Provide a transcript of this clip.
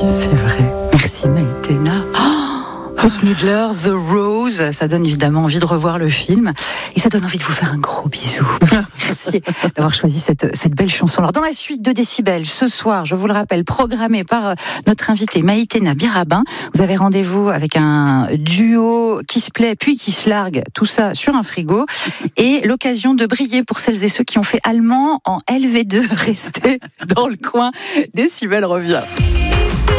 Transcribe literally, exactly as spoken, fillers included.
C'est vrai. Merci Maïtena. Bette Midler, The Rose, ça donne évidemment envie de revoir le film et ça donne envie de vous faire un gros bisou. Merci d'avoir choisi cette, cette belle chanson. Alors dans la suite de Décibel, ce soir, je vous le rappelle, programmé par notre invitée Maïtena Birabin, vous avez rendez-vous avec un duo qui se plaît puis qui se largue, tout ça sur un frigo et l'occasion de briller pour celles et ceux qui ont fait allemand en L V deux. Restez dans le coin, Décibel revient.